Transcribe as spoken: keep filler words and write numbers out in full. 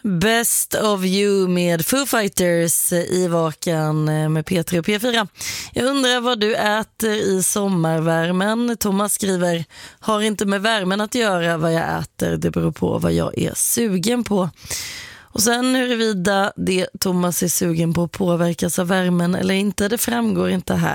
Best of You med Foo Fighters i Vakan med P tre och P fyra. Jag undrar vad du äter i sommarvärmen. Thomas skriver, har inte med värmen att göra vad jag äter. Det beror på vad jag är sugen på. Och sen huruvida det Thomas är sugen på påverkas av värmen eller inte, det framgår inte här.